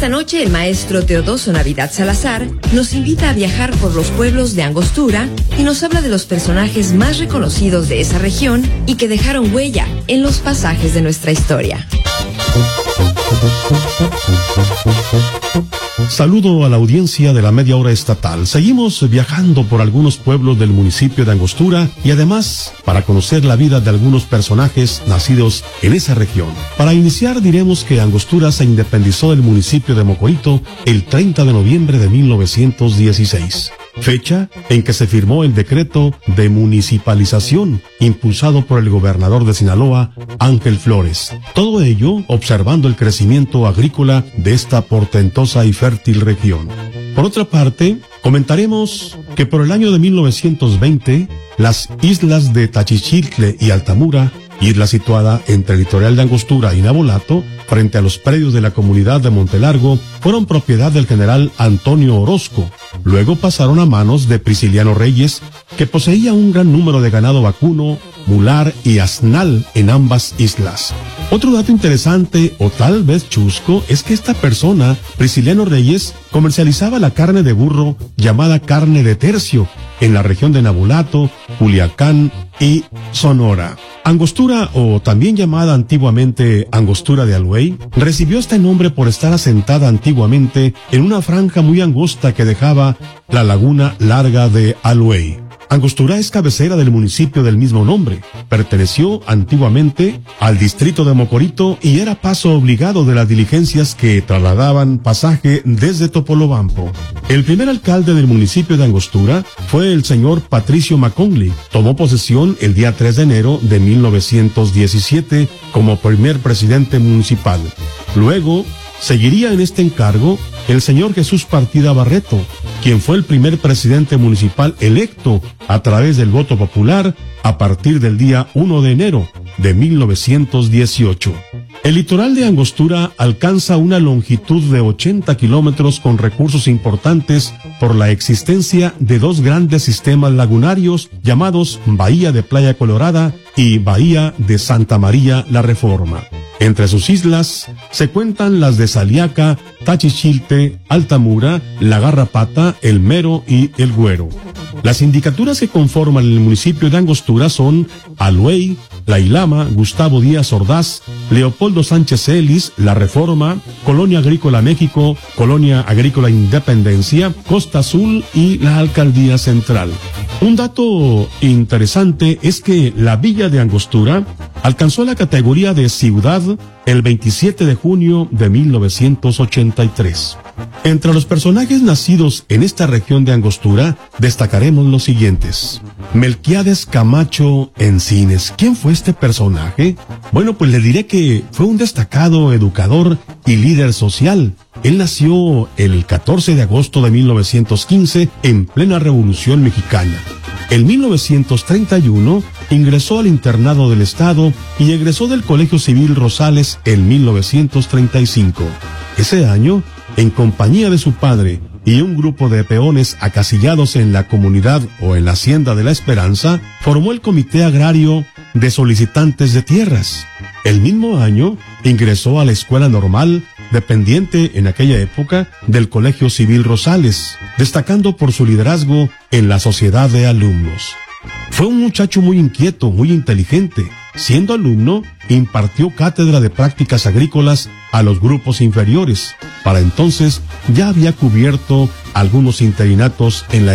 Esta noche el maestro Teodoso Navidad Salazar nos invita a viajar por los pueblos de Angostura y nos habla de los personajes más reconocidos de esa región y que dejaron huella en los pasajes de nuestra historia. Saludo a la audiencia de la Media Hora Estatal. Seguimos viajando por algunos pueblos del municipio de Angostura y además para conocer la vida de algunos personajes nacidos en esa región. Para iniciar diremos que Angostura se independizó del municipio de Mocorito el 30 de noviembre de 1916. Fecha en que se firmó el decreto de municipalización impulsado por el gobernador de Sinaloa, Ángel Flores. Todo ello observando el crecimiento agrícola de esta portentosa y fértil región. Por otra parte, comentaremos que por el año de 1920, las islas de Tachichiltle y Altamura, isla situada entre el litoral de Angostura y Nabolato, frente a los predios de la comunidad de Montelargo, fueron propiedad del general Antonio Orozco. Luego pasaron a manos de Prisciliano Reyes, que poseía un gran número de ganado vacuno, mular y asnal en ambas islas. Otro dato interesante, o tal vez chusco, es que esta persona, Prisciliano Reyes, comercializaba la carne de burro llamada carne de tercio en la región de Nabolato, Culiacán y Sonora. Angostura, o también llamada antiguamente Angostura de Aluey, recibió este nombre por estar asentada antiguamente en una franja muy angosta que dejaba la laguna larga de Aluey. Angostura es cabecera del municipio del mismo nombre. Perteneció antiguamente al distrito de Mocorito y era paso obligado de las diligencias que trasladaban pasaje desde Topolobampo. El primer alcalde del municipio de Angostura fue el señor Patricio Macongli. Tomó posesión el día 3 de enero de 1917 como primer presidente municipal. Luego, seguiría en este encargo el señor Jesús Partida Barreto, quien fue el primer presidente municipal electo a través del voto popular a partir del día 1 de enero de 1918. El litoral de Angostura alcanza una longitud de 80 kilómetros con recursos importantes por la existencia de dos grandes sistemas lagunarios llamados Bahía de Playa Colorada y Bahía de Santa María la Reforma. Entre sus islas se cuentan las de Saliaca, Tachichilte, Altamura, La Garrapata, El Mero y El Güero. Las sindicaturas que conforman el municipio de Angostura son Aluey, La Ilama, Gustavo Díaz Ordaz, Leopoldo Sánchez Celis, La Reforma, Colonia Agrícola México, Colonia Agrícola Independencia, Costa Azul y la Alcaldía Central. Un dato interesante es que la villa de Angostura alcanzó la categoría de ciudad el 27 de junio de 1983. Entre los personajes nacidos en esta región de Angostura, destacaremos los siguientes. Melquiades Camacho Encines. ¿Quién fue este personaje? Bueno, pues le diré que fue un destacado educador y líder social. Él nació el 14 de agosto de 1915 en plena Revolución Mexicana. En 1931 ingresó al internado del Estado y egresó del Colegio Civil Rosales en 1935. Ese año, en compañía de su padre y un grupo de peones acasillados en la comunidad o en la Hacienda de la Esperanza, formó el Comité Agrario de Solicitantes de Tierras. El mismo año ingresó a la Escuela Normal, dependiente en aquella época del Colegio Civil Rosales, destacando por su liderazgo en la sociedad de alumnos. Fue un muchacho muy inquieto, muy inteligente. Siendo alumno, impartió cátedra de prácticas agrícolas a los grupos inferiores. Para entonces ya había cubierto algunos interinatos en la